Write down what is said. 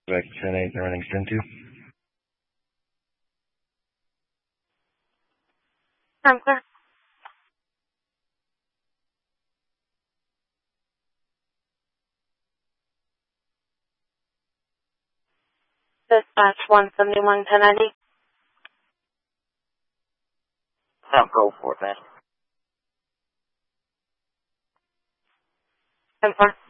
Quebec 10-8, running stand 2. I'm clear. Dispatch 171 1090. I'll go for it, man. I'm clear.